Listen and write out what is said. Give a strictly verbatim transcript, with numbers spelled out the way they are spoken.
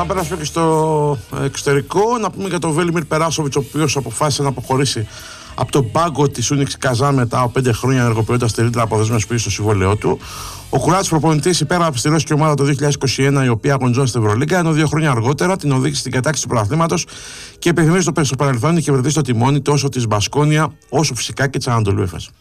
Θα περάσουμε και στο εξωτερικό. Να πούμε για τον Βέλιμιρ Περάσοβιτς, ο οποίος αποφάσισε να αποχωρήσει από τον πάγκο της Ούνιξ Καζάν μετά από πέντε χρόνια ενεργοποιώντας τη ρήτρα αποδέσμευσης στο συμβόλαιό του. Ο Κουράτης, προπονητής, υπέγραψε στη ρώσικη ομάδα το δύο χιλιάδες είκοσι ένα, η οποία αγωνιζόταν στην Ευρωλίγκα, ενώ δύο χρόνια αργότερα την οδήγησε στην κατάκτηση του πρωταθλήματος και επιθυμεί στο παρελθόν είχε βρεθεί στο τιμόνι τόσο της Μπασκόνια όσο φυσικά και της Ανατολού Έφες.